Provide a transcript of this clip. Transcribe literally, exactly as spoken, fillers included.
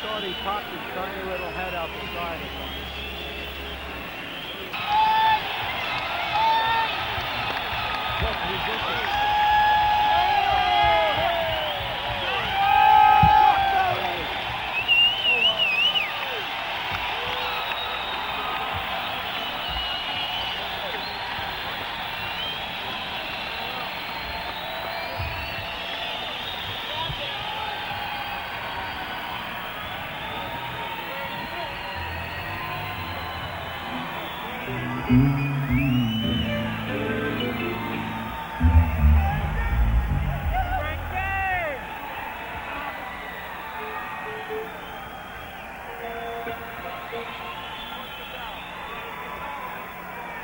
thought he popped his tiny little head out the side or something. Just ridiculous. Mm-hmm.